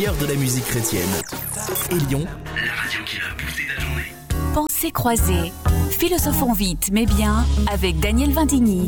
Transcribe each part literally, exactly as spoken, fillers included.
meilleur de la musique chrétienne. Élion, la radio qui va booster ta journée. Pensées croisées. Philosophons vite mais bien avec Daniel Vindigny.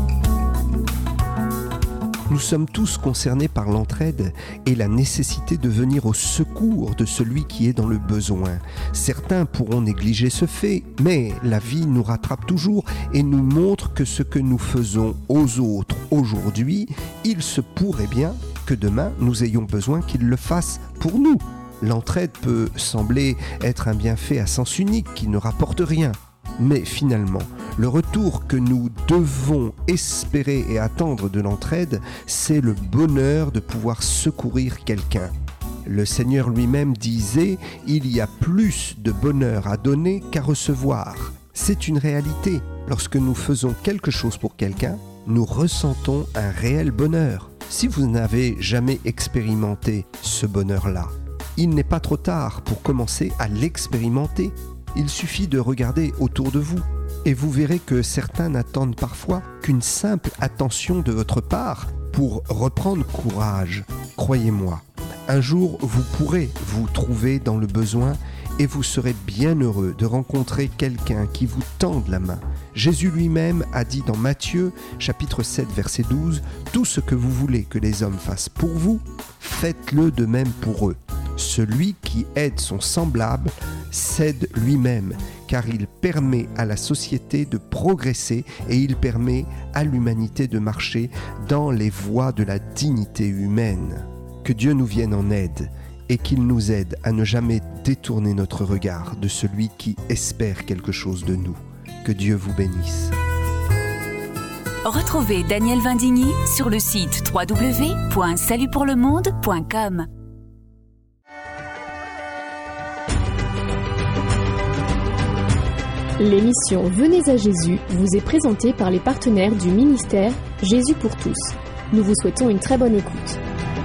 Nous sommes tous concernés par l'entraide et la nécessité de venir au secours de celui qui est dans le besoin. Certains pourront négliger ce fait, mais la vie nous rattrape toujours et nous montre que ce que nous faisons aux autres aujourd'hui, il se pourrait bien que demain nous ayons besoin qu'ils le fassent pour nous. L'entraide peut sembler être un bienfait à sens unique qui ne rapporte rien. Mais finalement, le retour que nous devons espérer et attendre de l'entraide, c'est le bonheur de pouvoir secourir quelqu'un. Le Seigneur lui-même disait « Il y a plus de bonheur à donner qu'à recevoir ». C'est une réalité. Lorsque nous faisons quelque chose pour quelqu'un, nous ressentons un réel bonheur. Si vous n'avez jamais expérimenté ce bonheur-là, il n'est pas trop tard pour commencer à l'expérimenter. Il suffit de regarder autour de vous et vous verrez que certains n'attendent parfois qu'une simple attention de votre part pour reprendre courage. Croyez-moi, un jour vous pourrez vous trouver dans le besoin et vous serez bien heureux de rencontrer quelqu'un qui vous tende la main. Jésus lui-même a dit dans Matthieu, chapitre sept, verset douze, « Tout ce que vous voulez que les hommes fassent pour vous, faites-le de même pour eux. Celui qui aide son semblable s'aide lui-même, car il permet à la société de progresser et il permet à l'humanité de marcher dans les voies de la dignité humaine. » Que Dieu nous vienne en aide et qu'il nous aide à ne jamais détourner notre regard de celui qui espère quelque chose de nous. Que Dieu vous bénisse. Retrouvez Daniel Vindigny sur le site w w w point salut pour le monde point com. L'émission Venez à Jésus vous est présentée par les partenaires du ministère Jésus pour tous. Nous vous souhaitons une très bonne écoute.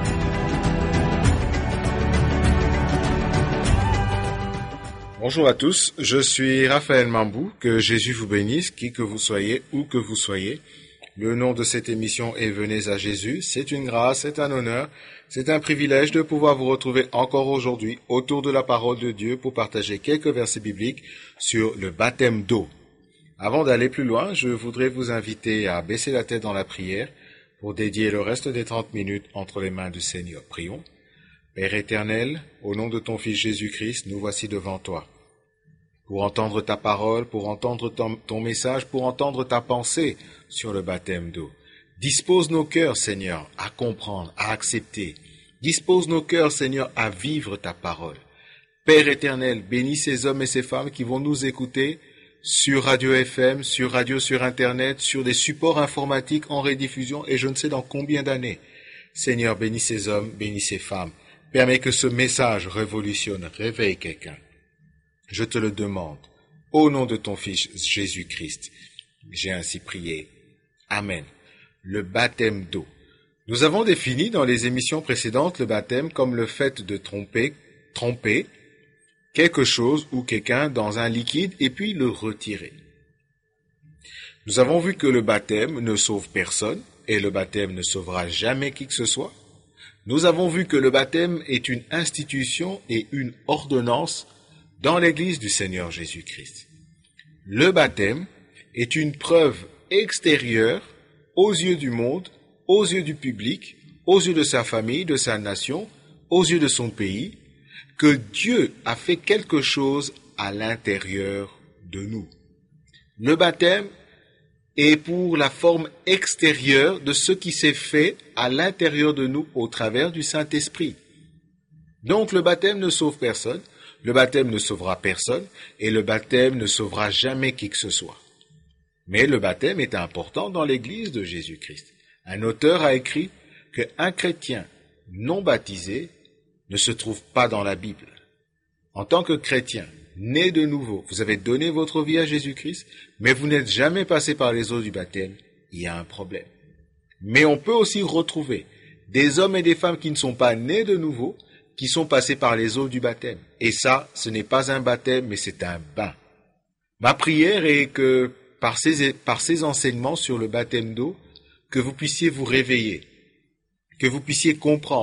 Bonjour à tous, je suis Raphaël Mambou, que Jésus vous bénisse, qui que vous soyez, où que vous soyez. Le nom de cette émission est Venez à Jésus, c'est une grâce, c'est un honneur, c'est un privilège de pouvoir vous retrouver encore aujourd'hui autour de la parole de Dieu pour partager quelques versets bibliques sur le baptême d'eau. Avant d'aller plus loin, je voudrais vous inviter à baisser la tête dans la prière pour dédier le reste des trente minutes entre les mains du Seigneur. Prions. Père éternel, au nom de ton Fils Jésus-Christ, nous voici devant toi. Pour entendre ta parole, pour entendre ton, ton message, pour entendre ta pensée sur le baptême d'eau. Dispose nos cœurs, Seigneur, à comprendre, à accepter. Dispose nos cœurs, Seigneur, à vivre ta parole. Père éternel, bénis ces hommes et ces femmes qui vont nous écouter sur Radio F M, sur radio sur Internet, sur des supports informatiques en rediffusion et je ne sais dans combien d'années. Seigneur, bénis ces hommes, bénis ces femmes. Permets que ce message révolutionne, réveille quelqu'un. Je te le demande, au nom de ton Fils Jésus-Christ. J'ai ainsi prié. Amen. Le baptême d'eau. Nous avons défini dans les émissions précédentes le baptême comme le fait de tromper, tremper quelque chose ou quelqu'un dans un liquide et puis le retirer. Nous avons vu que le baptême ne sauve personne et le baptême ne sauvera jamais qui que ce soit. Nous avons vu que le baptême est une institution et une ordonnance dans l'Église du Seigneur Jésus-Christ. Le baptême est une preuve extérieure aux yeux du monde, aux yeux du public, aux yeux de sa famille, de sa nation, aux yeux de son pays, que Dieu a fait quelque chose à l'intérieur de nous. Le baptême est pour la forme extérieure de ce qui s'est fait à l'intérieur de nous au travers du Saint-Esprit. Donc le baptême ne sauve personne, le baptême ne sauvera personne et le baptême ne sauvera jamais qui que ce soit. Mais le baptême est important dans l'Église de Jésus-Christ. Un auteur a écrit qu'un chrétien non baptisé ne se trouve pas dans la Bible. En tant que chrétien, né de nouveau, vous avez donné votre vie à Jésus-Christ, mais vous n'êtes jamais passé par les eaux du baptême, il y a un problème. Mais on peut aussi retrouver des hommes et des femmes qui ne sont pas nés de nouveau, qui sont passés par les eaux du baptême. Et ça, ce n'est pas un baptême, mais c'est un bain. Ma prière est que, par ces, par ces enseignements sur le baptême d'eau, que vous puissiez vous réveiller, que vous puissiez comprendre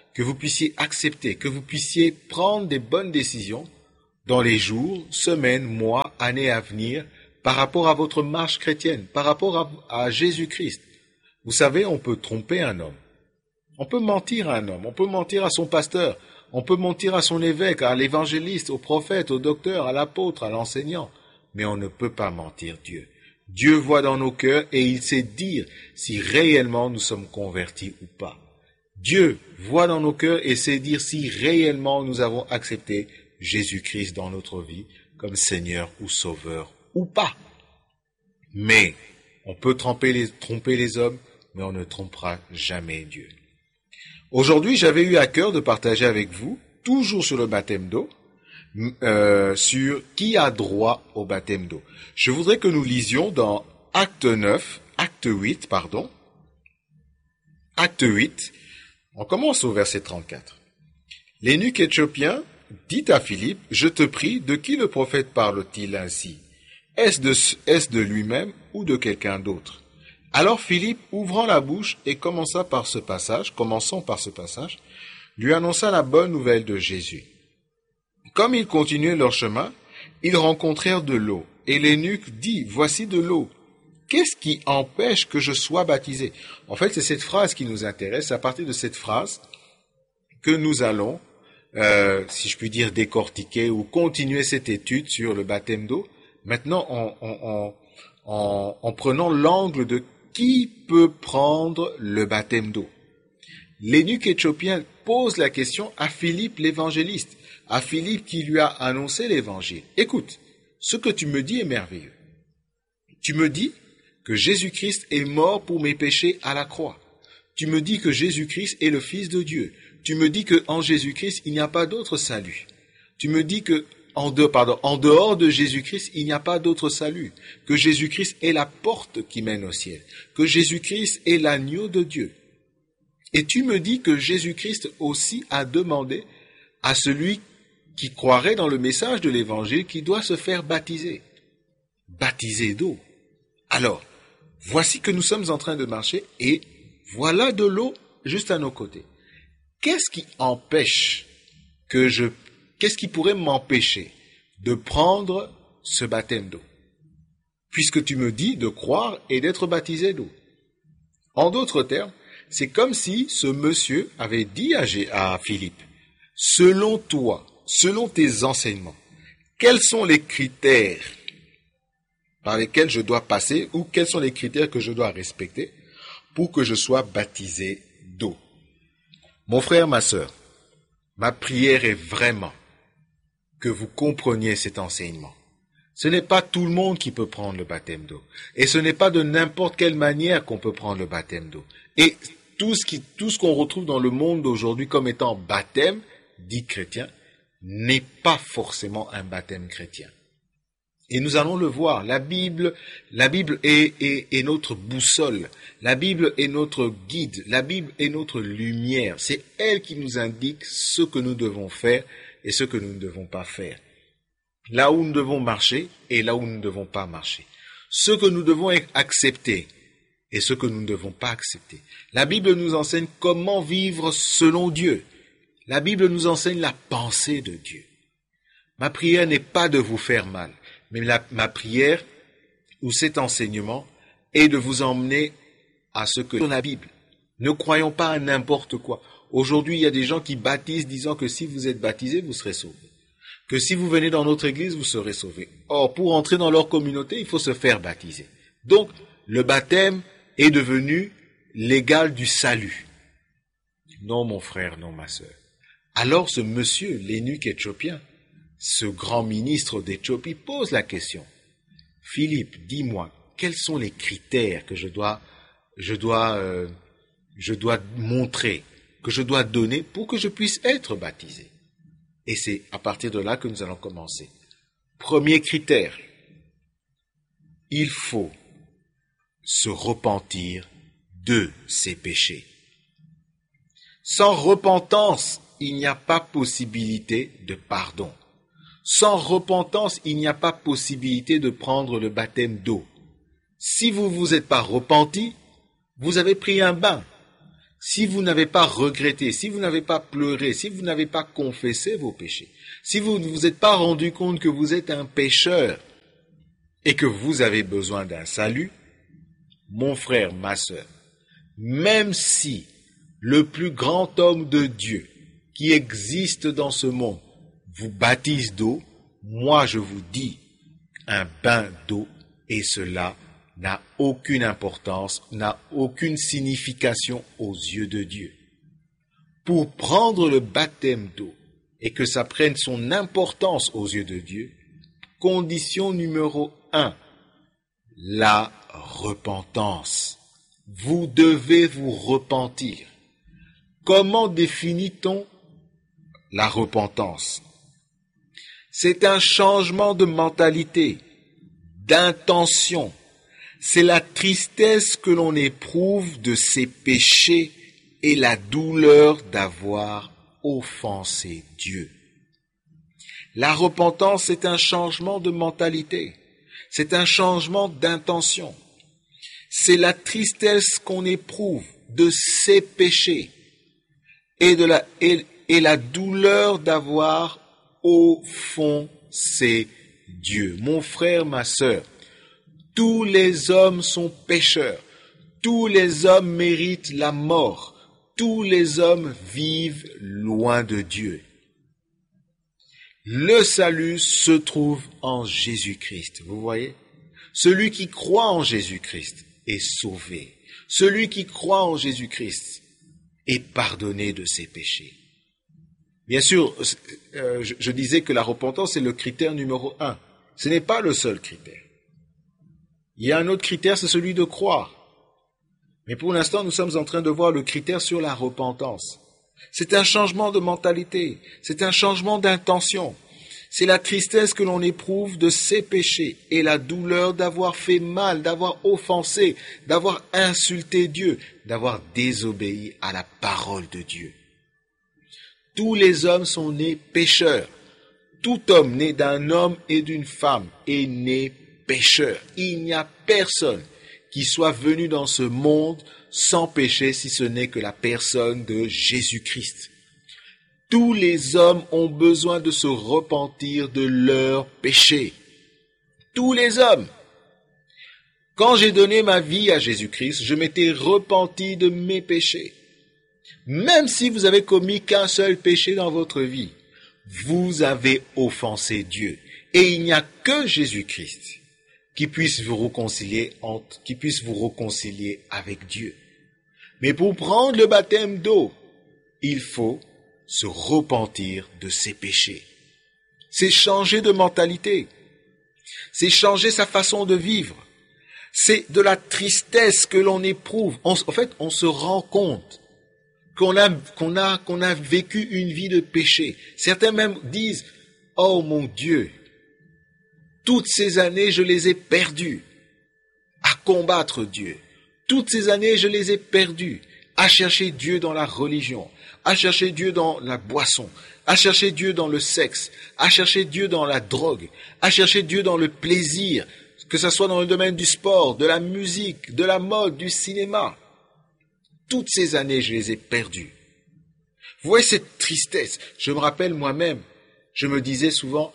que vous puissiez accepter, que vous puissiez prendre des bonnes décisions dans les jours, semaines, mois, années à venir, par rapport à votre marche chrétienne, par rapport à, à Jésus-Christ. Vous savez, on peut tromper un homme. On peut mentir à un homme, on peut mentir à son pasteur, on peut mentir à son évêque, à l'évangéliste, au prophète, au docteur, à l'apôtre, à l'enseignant. Mais on ne peut pas mentir Dieu. Dieu voit dans nos cœurs et il sait dire si réellement nous sommes convertis ou pas. Dieu voit dans nos cœurs et sait dire si réellement nous avons accepté Jésus-Christ dans notre vie comme Seigneur ou Sauveur ou pas. Mais on peut tromper les, tromper les hommes, mais on ne trompera jamais Dieu. Aujourd'hui, j'avais eu à cœur de partager avec vous, toujours sur le baptême d'eau, euh, sur qui a droit au baptême d'eau. Je voudrais que nous lisions dans Acte neuf, Acte huit, pardon. Acte huit, on commence au verset trente-quatre. L'eunuque éthiopien dit à Philippe, « Je te prie, de qui le prophète parle-t-il ainsi? Est-ce de, est-ce de lui-même ou de quelqu'un d'autre ?» Alors Philippe, ouvrant la bouche et commença par ce passage, commençant par ce passage, lui annonça la bonne nouvelle de Jésus. Comme ils continuaient leur chemin, ils rencontrèrent de l'eau, et l'eunuque dit, « Voici de l'eau. Qu'est-ce qui empêche que je sois baptisé ?» En fait, c'est cette phrase qui nous intéresse. C'est à partir de cette phrase que nous allons, euh, si je puis dire, décortiquer ou continuer cette étude sur le baptême d'eau. Maintenant, en, en, en, en prenant l'angle de qui peut prendre le baptême d'eau. L'eunuque éthiopien pose la question à Philippe l'évangéliste, à Philippe qui lui a annoncé l'évangile. Écoute, ce que tu me dis est merveilleux. Tu me dis que Jésus-Christ est mort pour mes péchés à la croix. Tu me dis que Jésus-Christ est le Fils de Dieu. Tu me dis qu'en Jésus-Christ, il n'y a pas d'autre salut. Tu me dis que En dehors, pardon, en dehors de Jésus-Christ, il n'y a pas d'autre salut, que Jésus-Christ est la porte qui mène au ciel, que Jésus-Christ est l'agneau de Dieu. Et tu me dis que Jésus-Christ aussi a demandé à celui qui croirait dans le message de l'Évangile qu'il doit se faire baptiser. Baptiser d'eau. Alors, voici que nous sommes en train de marcher et voilà de l'eau juste à nos côtés. Qu'est-ce qui empêche que je Qu'est-ce qui pourrait m'empêcher de prendre ce baptême d'eau? Puisque tu me dis de croire et d'être baptisé d'eau. En d'autres termes, c'est comme si ce monsieur avait dit à, G- à Philippe, selon toi, selon tes enseignements, quels sont les critères par lesquels je dois passer ou quels sont les critères que je dois respecter pour que je sois baptisé d'eau? Mon frère, ma sœur, ma prière est vraiment que vous compreniez cet enseignement. Ce n'est pas tout le monde qui peut prendre le baptême d'eau. Et ce n'est pas de n'importe quelle manière qu'on peut prendre le baptême d'eau. Et tout ce qui, tout ce qu'on retrouve dans le monde d'aujourd'hui comme étant baptême, dit chrétien, n'est pas forcément un baptême chrétien. Et nous allons le voir. La Bible, la Bible est, est, est notre boussole. La Bible est notre guide. La Bible est notre lumière. C'est elle qui nous indique ce que nous devons faire et ce que nous ne devons pas faire. Là où nous devons marcher et là où nous ne devons pas marcher. Ce que nous devons accepter et ce que nous ne devons pas accepter. La Bible nous enseigne comment vivre selon Dieu. La Bible nous enseigne la pensée de Dieu. Ma prière n'est pas de vous faire mal, mais la, ma prière ou cet enseignement est de vous emmener à ce que dans la Bible. Ne croyons pas à n'importe quoi. Aujourd'hui, il y a des gens qui baptisent disant que si vous êtes baptisé, vous serez sauvé. Que si vous venez dans notre église, vous serez sauvé. Or, pour entrer dans leur communauté, il faut se faire baptiser. Donc, le baptême est devenu l'égal du salut. Non, mon frère, non, ma sœur. Alors, ce monsieur, l'eunuque éthiopien, ce grand ministre d'Éthiopie, pose la question. Philippe, dis-moi, quels sont les critères que je dois, je dois, euh, je dois montrer, que je dois donner pour que je puisse être baptisé? Et c'est à partir de là que nous allons commencer. Premier critère, il faut se repentir de ses péchés. Sans repentance, il n'y a pas possibilité de pardon. Sans repentance, il n'y a pas possibilité de prendre le baptême d'eau. Si vous ne vous êtes pas repenti, vous avez pris un bain. si vous n'avez pas regretté, si vous n'avez pas pleuré, si vous n'avez pas confessé vos péchés, si vous ne vous êtes pas rendu compte que vous êtes un pécheur et que vous avez besoin d'un salut, mon frère, ma sœur, même si le plus grand homme de Dieu qui existe dans ce monde vous baptise d'eau, moi je vous dis, un bain d'eau, et cela n'a aucune importance, n'a aucune signification aux yeux de Dieu. Pour prendre le baptême d'eau et que ça prenne son importance aux yeux de Dieu, condition numéro un, la repentance. Vous devez vous repentir. Comment définit-on la repentance? C'est un changement de mentalité, d'intention. C'est la tristesse que l'on éprouve de ses péchés et la douleur d'avoir offensé Dieu. La repentance, c'est un changement de mentalité. C'est un changement d'intention. C'est la tristesse qu'on éprouve de ses péchés et, de la, et, et la douleur d'avoir offensé Dieu. Mon frère, ma sœur, tous les hommes sont pécheurs. Tous les hommes méritent la mort. Tous les hommes vivent loin de Dieu. Le salut se trouve en Jésus-Christ. Vous voyez? Celui qui croit en Jésus-Christ est sauvé. Celui qui croit en Jésus-Christ est pardonné de ses péchés. Bien sûr, euh, je, je disais que la repentance est le critère numéro un. Ce n'est pas le seul critère. Il y a un autre critère, c'est celui de croire. Mais pour l'instant, nous sommes en train de voir le critère sur la repentance. C'est un changement de mentalité, c'est un changement d'intention. C'est la tristesse que l'on éprouve de ses péchés et la douleur d'avoir fait mal, d'avoir offensé, d'avoir insulté Dieu, d'avoir désobéi à la parole de Dieu. Tous les hommes sont nés pécheurs. Tout homme né d'un homme et d'une femme est né pécheur. Il n'y a personne qui soit venu dans ce monde sans péché si ce n'est que la personne de Jésus-Christ. Tous les hommes ont besoin de se repentir de leurs péchés. Tous les hommes. Quand j'ai donné ma vie à Jésus-Christ, je m'étais repenti de mes péchés. Même si vous avez commis qu'un seul péché dans votre vie, vous avez offensé Dieu. Et il n'y a que Jésus-Christ qui puisse vous réconcilier entre, qui puisse vous réconcilier avec Dieu. Mais pour prendre le baptême d'eau, il faut se repentir de ses péchés. C'est changer de mentalité. C'est changer sa façon de vivre. C'est de la tristesse que l'on éprouve. On, en fait, on se rend compte qu'on a, qu'on a, qu'on a vécu une vie de péché. Certains même disent, « Oh mon Dieu, toutes ces années, je les ai perdues à combattre Dieu. Toutes ces années, je les ai perdues à chercher Dieu dans la religion, à chercher Dieu dans la boisson, à chercher Dieu dans le sexe, à chercher Dieu dans la drogue, à chercher Dieu dans le plaisir, que ce soit dans le domaine du sport, de la musique, de la mode, du cinéma. Toutes ces années, je les ai perdues. Vous voyez cette tristesse. Je me rappelle moi-même, je me disais souvent,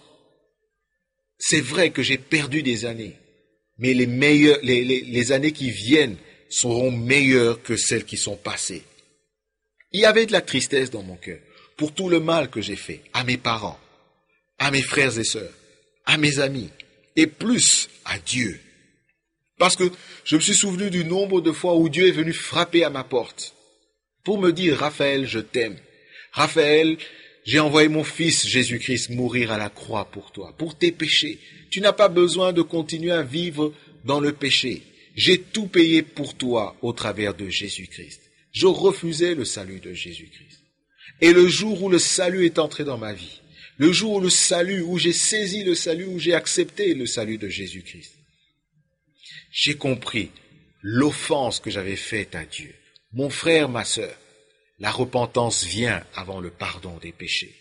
c'est vrai que j'ai perdu des années, mais les meilleures, les, les, les années qui viennent seront meilleures que celles qui sont passées. Il y avait de la tristesse dans mon cœur pour tout le mal que j'ai fait à mes parents, à mes frères et sœurs, à mes amis, et plus à Dieu. Parce que je me suis souvenu du nombre de fois où Dieu est venu frapper à ma porte pour me dire, Raphaël, je t'aime. Raphaël, j'ai envoyé mon fils Jésus-Christ mourir à la croix pour toi, pour tes péchés. Tu n'as pas besoin de continuer à vivre dans le péché. J'ai tout payé pour toi au travers de Jésus-Christ. Je refusais le salut de Jésus-Christ. Et le jour où le salut est entré dans ma vie, le jour où le salut, où j'ai saisi le salut, où j'ai accepté le salut de Jésus-Christ, j'ai compris l'offense que j'avais faite à Dieu. Mon frère, ma sœur, la repentance vient avant le pardon des péchés.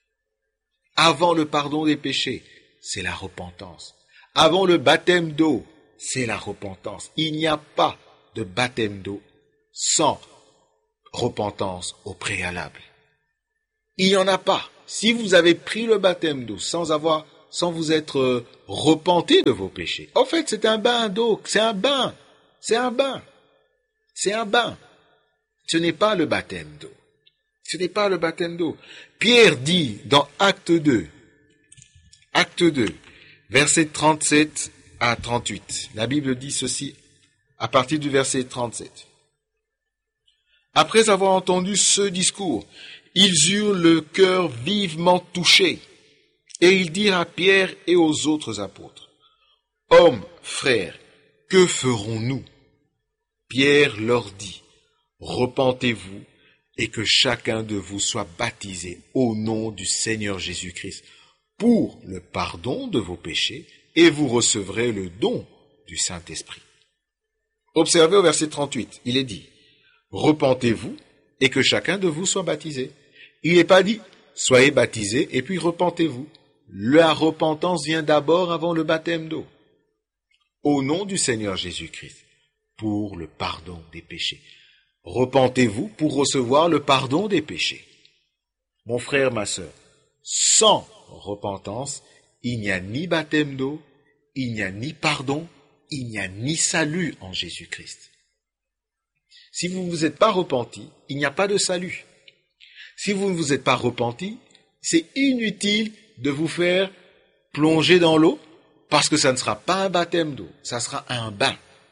Avant le pardon des péchés, c'est la repentance. Avant le baptême d'eau, c'est la repentance. Il n'y a pas de baptême d'eau sans repentance au préalable. Il n'y en a pas. Si vous avez pris le baptême d'eau sans avoir, sans vous être euh, repenti de vos péchés, en fait, c'est un bain d'eau, c'est un bain, c'est un bain, c'est un bain. Ce n'est pas le baptême d'eau. Ce n'est pas le baptême d'eau. Pierre dit dans Acte deux, Acte deux, versets trente-sept à trente-huit. La Bible dit ceci à partir du verset trente-sept. Après avoir entendu ce discours, ils eurent le cœur vivement touché, et ils dirent à Pierre et aux autres apôtres, « Hommes, frères, que ferons-nous » Pierre leur dit, « Repentez-vous et que chacun de vous soit baptisé au nom du Seigneur Jésus-Christ pour le pardon de vos péchés, et vous recevrez le don du Saint-Esprit. » Observez au verset trente-huit, il est dit, « Repentez-vous et que chacun de vous soit baptisé. » Il n'est pas dit, soyez baptisés et puis repentez-vous. La repentance vient d'abord avant le baptême d'eau. Au nom du Seigneur Jésus-Christ, pour le pardon des péchés. Repentez-vous pour recevoir le pardon des péchés. Mon frère, ma sœur, sans repentance, il n'y a ni baptême d'eau, il n'y a ni pardon, il n'y a ni salut en Jésus-Christ. Si vous ne vous êtes pas repenti, il n'y a pas de salut. Si vous ne vous êtes pas repenti, c'est inutile de vous faire plonger dans l'eau, parce que ça ne sera pas un baptême d'eau, ça sera un bain.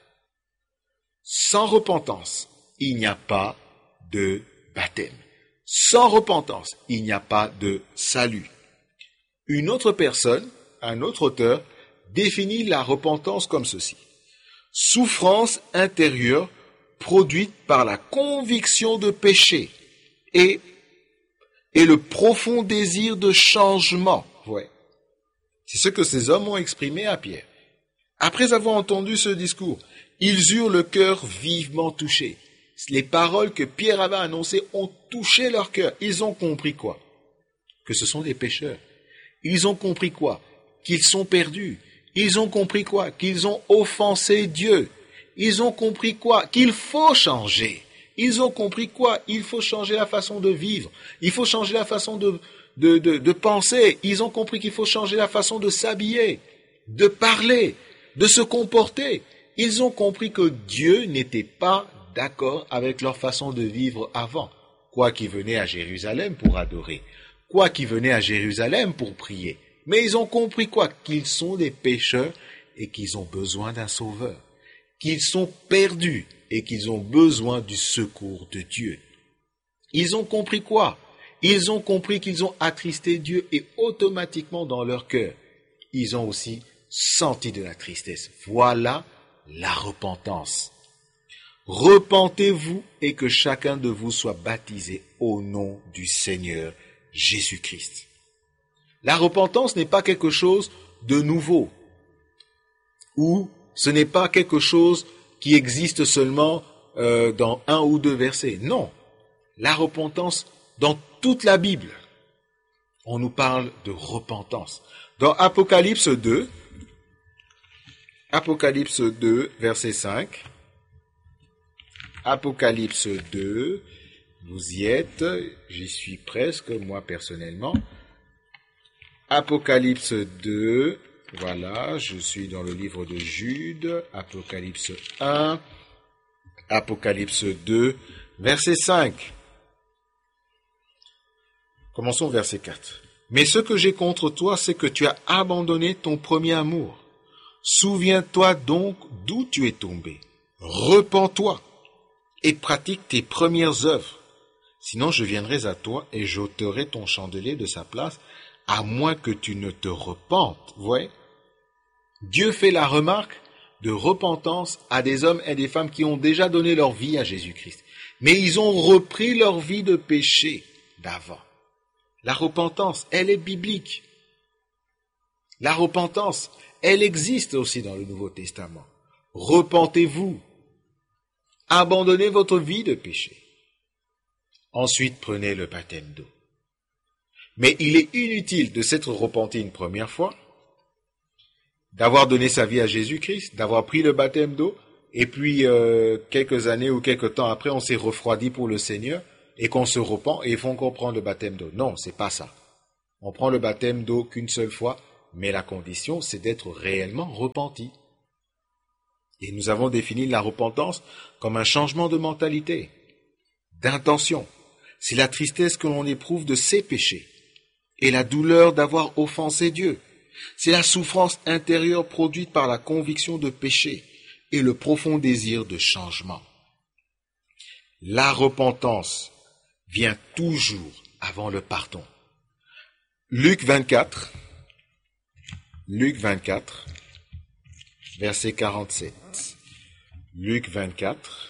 Sans repentance, il n'y a pas de baptême. Sans repentance, il n'y a pas de salut. Une autre personne, un autre auteur, définit la repentance comme ceci. Souffrance intérieure produite par la conviction de péché et et le profond désir de changement. Ouais. C'est ce que ces hommes ont exprimé à Pierre. Après avoir entendu ce discours, ils eurent le cœur vivement touché. Les paroles que Pierre avait annoncées ont touché leur cœur. Ils ont compris quoi? Que ce sont des pécheurs. Ils ont compris quoi? Qu'ils sont perdus. Ils ont compris quoi? Qu'ils ont offensé Dieu. Ils ont compris quoi? Qu'il faut changer. Ils ont compris quoi? Il faut changer la façon de vivre. Il faut changer la façon de, de, de, de penser. Ils ont compris qu'il faut changer la façon de s'habiller, de parler, de se comporter. Ils ont compris que Dieu n'était pas d'accord avec leur façon de vivre avant. Quoi qu'ils venaient à Jérusalem pour adorer. Quoi qu'ils venaient à Jérusalem pour prier. Mais ils ont compris quoi? Qu'ils sont des pécheurs et qu'ils ont besoin d'un sauveur. Qu'ils sont perdus et qu'ils ont besoin du secours de Dieu. Ils ont compris quoi? Ils ont compris qu'ils ont attristé Dieu et automatiquement dans leur cœur, ils ont aussi senti de la tristesse. Voilà la repentance. Repentez-vous et que chacun de vous soit baptisé au nom du Seigneur Jésus-Christ. La repentance n'est pas quelque chose de nouveau, ou ce n'est pas quelque chose qui existe seulement euh, dans un ou deux versets. Non, la repentance, dans toute la Bible, on nous parle de repentance. Dans Apocalypse deux, Apocalypse deux, verset cinq, Apocalypse deux, vous y êtes, j'y suis presque, moi personnellement. Apocalypse deux, voilà, je suis dans le livre de Jude, Apocalypse un, Apocalypse deux, verset cinq. Commençons verset quatre. Mais ce que j'ai contre toi, c'est que tu as abandonné ton premier amour. Souviens-toi donc d'où tu es tombé. Repens-toi et pratique tes premières œuvres. Sinon je viendrai à toi et j'ôterai ton chandelier de sa place, à moins que tu ne te repentes. Vous voyez? Dieu fait la remarque de repentance à des hommes et des femmes qui ont déjà donné leur vie à Jésus-Christ. Mais ils ont repris leur vie de péché d'avant. La repentance, elle est biblique. La repentance, elle existe aussi dans le Nouveau Testament. Repentez-vous. Abandonnez votre vie de péché. Ensuite, prenez le baptême d'eau. Mais il est inutile de s'être repenti une première fois, d'avoir donné sa vie à Jésus-Christ, d'avoir pris le baptême d'eau, et puis euh, quelques années ou quelques temps après, on s'est refroidi pour le Seigneur, et qu'on se repent, et il faut qu'on prenne le baptême d'eau. Non, c'est pas ça. On prend le baptême d'eau qu'une seule fois, mais la condition, c'est d'être réellement repenti. Et nous avons défini la repentance comme un changement de mentalité, d'intention. C'est la tristesse que l'on éprouve de ses péchés et la douleur d'avoir offensé Dieu. C'est la souffrance intérieure produite par la conviction de péché et le profond désir de changement. La repentance vient toujours avant le pardon. Luc vingt-quatre, Luc vingt-quatre, verset quarante-sept. Luc vingt-quatre,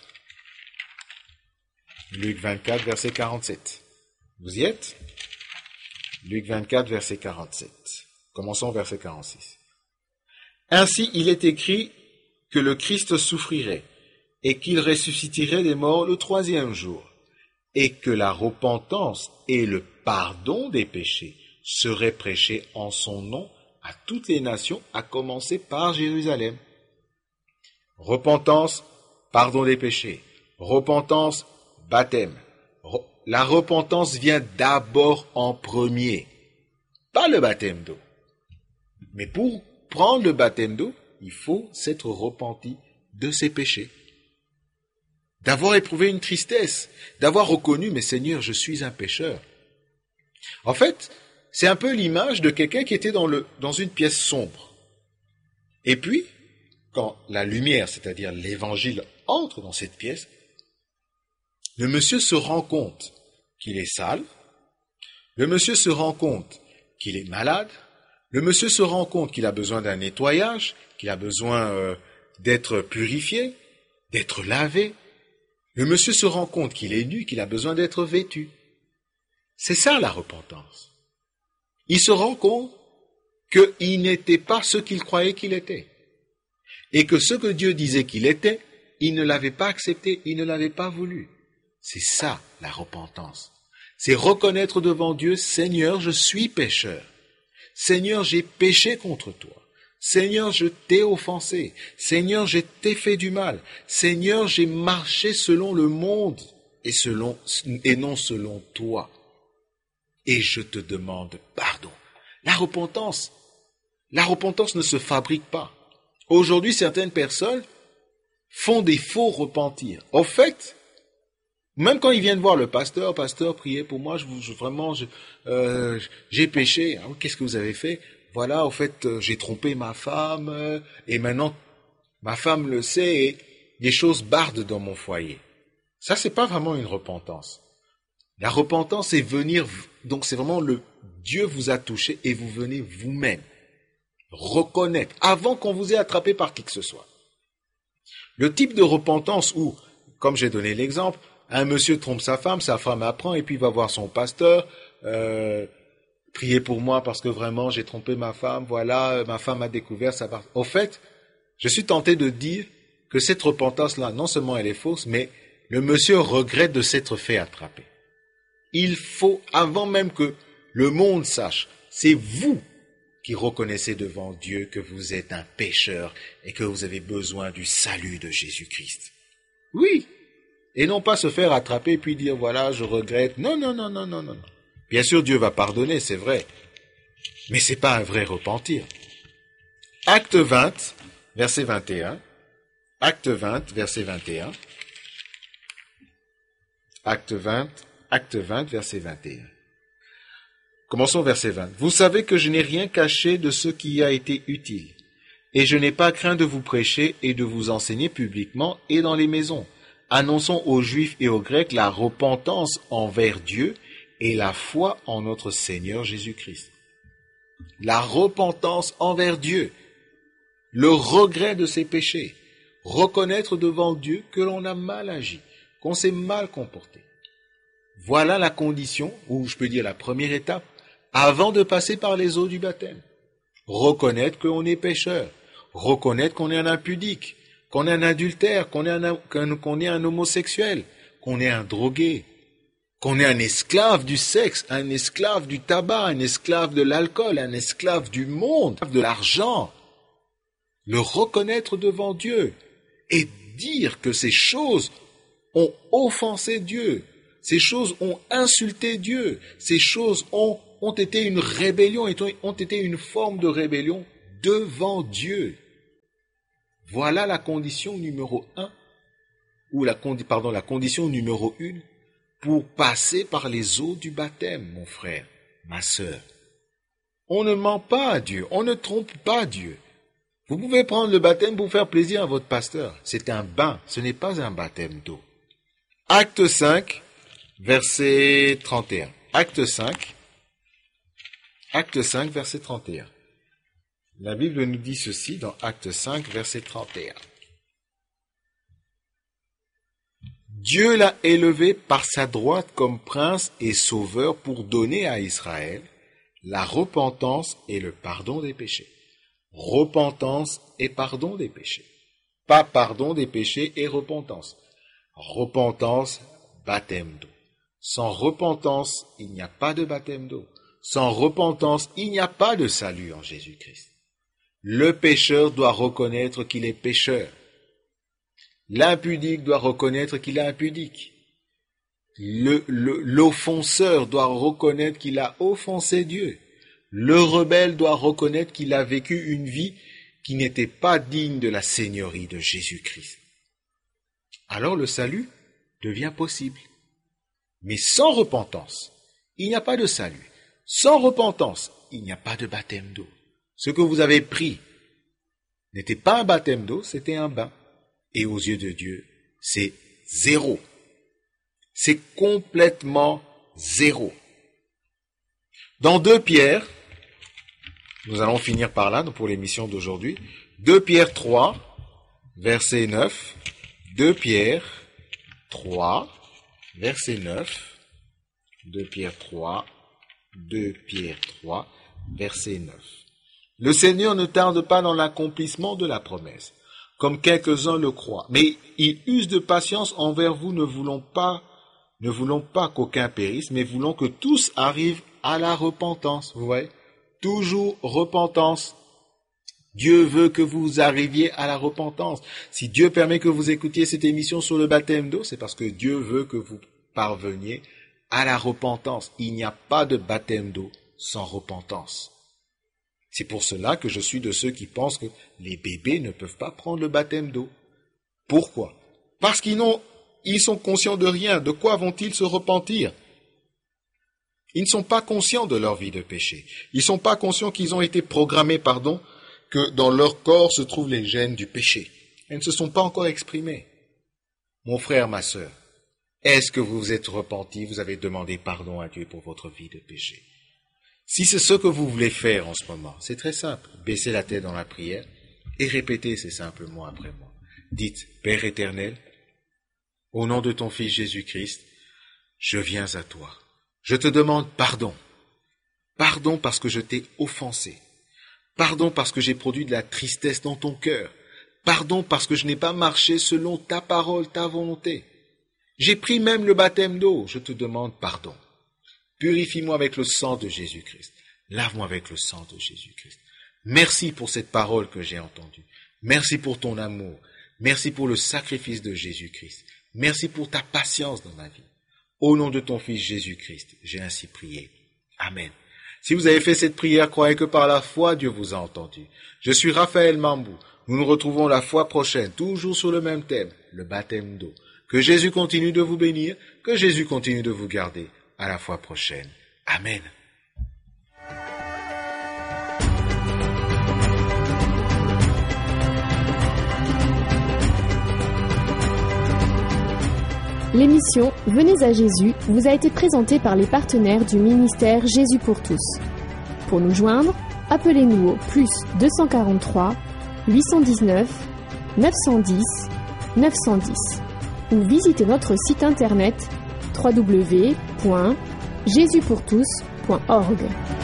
Luc vingt-quatre, verset quarante-sept. Vous y êtes? Luc vingt-quatre, verset quarante-sept. Commençons verset quarante-six. Ainsi il est écrit que le Christ souffrirait et qu'il ressusciterait des morts le troisième jour, et que la repentance et le pardon des péchés seraient prêchés en son nom à toutes les nations, à commencer par Jérusalem. Repentance, pardon des péchés. Repentance, baptême. La repentance vient d'abord en premier, pas le baptême d'eau. Mais pour prendre le baptême d'eau, il faut s'être repenti de ses péchés, d'avoir éprouvé une tristesse, d'avoir reconnu, mais Seigneur, je suis un pécheur. En fait, c'est un peu l'image de quelqu'un qui était dans, le, dans une pièce sombre. Et puis, quand la lumière, c'est-à-dire l'évangile, entre dans cette pièce, le monsieur se rend compte qu'il est sale, le monsieur se rend compte qu'il est malade, le monsieur se rend compte qu'il a besoin d'un nettoyage, qu'il a besoin euh, d'être purifié, d'être lavé. Le monsieur se rend compte qu'il est nu, qu'il a besoin d'être vêtu. C'est ça la repentance. Il se rend compte qu'il n'était pas ce qu'il croyait qu'il était. Et que ce que Dieu disait qu'il était, il ne l'avait pas accepté, il ne l'avait pas voulu. C'est ça la repentance. C'est reconnaître devant Dieu, Seigneur, je suis pécheur. Seigneur, j'ai péché contre toi. Seigneur, je t'ai offensé. Seigneur, je t'ai fait du mal. Seigneur, j'ai marché selon le monde et, selon, et non selon toi. Et je te demande pardon. La repentance, la repentance ne se fabrique pas. Aujourd'hui, certaines personnes font des faux repentirs. Au fait, même quand ils viennent voir le pasteur, pasteur, priez pour moi, je, je, vraiment, je, euh, j'ai péché. Ah, qu'est-ce que vous avez fait? Voilà, au fait, euh, j'ai trompé ma femme, euh, et maintenant, ma femme le sait, et des choses bardent dans mon foyer. Ça, c'est pas vraiment une repentance. La repentance, c'est venir, donc c'est vraiment le Dieu vous a touché et vous venez vous-même reconnaître, avant qu'on vous ait attrapé par qui que ce soit. Le type de repentance où, comme j'ai donné l'exemple, un monsieur trompe sa femme, sa femme apprend et puis va voir son pasteur, euh, priez pour moi parce que vraiment j'ai trompé ma femme, voilà, ma femme a découvert ça. Au fait, je suis tenté de dire que cette repentance-là, non seulement elle est fausse, mais le monsieur regrette de s'être fait attraper. Il faut, avant même que le monde sache, c'est vous qui reconnaissez devant Dieu que vous êtes un pécheur et que vous avez besoin du salut de Jésus-Christ. Oui, et non pas se faire attraper et puis dire, voilà, je regrette. Non, non, non, non, non, non. Bien sûr, Dieu va pardonner, c'est vrai, mais c'est pas un vrai repentir. Acte vingt, verset vingt et un. Acte vingt, verset vingt et un. Acte vingt, acte vingt, verset vingt et un. Commençons verset vingt. Vous savez que je n'ai rien caché de ce qui a été utile, et je n'ai pas craint de vous prêcher et de vous enseigner publiquement et dans les maisons. Annonçons aux Juifs et aux Grecs la repentance envers Dieu et la foi en notre Seigneur Jésus-Christ. La repentance envers Dieu, le regret de ses péchés, reconnaître devant Dieu que l'on a mal agi, qu'on s'est mal comporté. Voilà la condition, ou je peux dire la première étape, avant de passer par les eaux du baptême. Reconnaître qu'on est pécheur, reconnaître qu'on est un impudique, qu'on est un adultère, qu'on est un, qu'on est un homosexuel, qu'on est un drogué, qu'on est un esclave du sexe, un esclave du tabac, un esclave de l'alcool, un esclave du monde, de l'argent. Le reconnaître devant Dieu. Et dire que ces choses ont offensé Dieu. Ces choses ont insulté Dieu. Ces choses ont, ont été une rébellion, ont été une forme de rébellion devant Dieu. Voilà la condition numéro un, ou la, pardon, la condition numéro une, pour passer par les eaux du baptême, mon frère, ma sœur. On ne ment pas à Dieu, on ne trompe pas Dieu. Vous pouvez prendre le baptême pour faire plaisir à votre pasteur. C'est un bain, ce n'est pas un baptême d'eau. Acte cinq, verset trente et un. Acte cinq, Acte cinq, verset trente et un. La Bible nous dit ceci dans Acte cinq, verset trente et un. Dieu l'a élevé par sa droite comme prince et sauveur pour donner à Israël la repentance et le pardon des péchés. Repentance et pardon des péchés. Pas pardon des péchés et repentance. Repentance, baptême d'eau. Sans repentance, il n'y a pas de baptême d'eau. Sans repentance, il n'y a pas de salut en Jésus-Christ. Le pécheur doit reconnaître qu'il est pécheur. L'impudique doit reconnaître qu'il est impudique. Le, le, l'offenseur doit reconnaître qu'il a offensé Dieu. Le rebelle doit reconnaître qu'il a vécu une vie qui n'était pas digne de la seigneurie de Jésus-Christ. Alors le salut devient possible. Mais sans repentance, il n'y a pas de salut. Sans repentance, il n'y a pas de baptême d'eau. Ce que vous avez pris n'était pas un baptême d'eau, c'était un bain. Et aux yeux de Dieu, c'est zéro. C'est complètement zéro. Dans deux Pierre, nous allons finir par là pour l'émission d'aujourd'hui, deux Pierre trois, verset neuf, deux Pierre trois, verset neuf, deux Pierre trois, deux Pierre trois, verset neuf. Le Seigneur ne tarde pas dans l'accomplissement de la promesse, comme quelques-uns le croient, mais il use de patience envers vous, ne voulons pas Ne voulons pas qu'aucun périsse, mais voulons que tous arrivent à la repentance. Vous voyez ? Toujours repentance. Dieu veut que vous arriviez à la repentance. Si Dieu permet que vous écoutiez cette émission sur le baptême d'eau, c'est parce que Dieu veut que vous parveniez à la repentance. Il n'y a pas de baptême d'eau sans repentance. C'est pour cela que je suis de ceux qui pensent que les bébés ne peuvent pas prendre le baptême d'eau. Pourquoi ? Parce qu'ils n'ont Ils sont conscients de rien. De quoi vont-ils se repentir? Ils ne sont pas conscients de leur vie de péché. Ils ne sont pas conscients qu'ils ont été programmés, pardon, que dans leur corps se trouvent les gènes du péché. Elles ne se sont pas encore exprimées. Mon frère, ma sœur, est-ce que vous vous êtes repenti, vous avez demandé pardon à Dieu pour votre vie de péché? Si c'est ce que vous voulez faire en ce moment, c'est très simple. Baissez la tête dans la prière et répétez ces simples mots après moi. Dites, Père éternel, au nom de ton Fils Jésus-Christ, je viens à toi. Je te demande pardon. Pardon parce que je t'ai offensé. Pardon parce que j'ai produit de la tristesse dans ton cœur. Pardon parce que je n'ai pas marché selon ta parole, ta volonté. J'ai pris même le baptême d'eau. Je te demande pardon. Purifie-moi avec le sang de Jésus-Christ. Lave-moi avec le sang de Jésus-Christ. Merci pour cette parole que j'ai entendue. Merci pour ton amour. Merci pour le sacrifice de Jésus-Christ. Merci pour ta patience dans ma vie. Au nom de ton Fils Jésus-Christ, j'ai ainsi prié. Amen. Si vous avez fait cette prière, croyez que par la foi, Dieu vous a entendu. Je suis Raphaël Mambou. Nous nous retrouvons la fois prochaine, toujours sur le même thème, le baptême d'eau. Que Jésus continue de vous bénir, que Jésus continue de vous garder. À la fois prochaine. Amen. L'émission Venez à Jésus vous a été présentée par les partenaires du ministère Jésus pour tous. Pour nous joindre, appelez-nous au plus deux cent quarante-trois, huit cent dix-neuf, neuf cent dix, neuf cent dix ou visitez notre site internet w w w point jésus pour tous point org.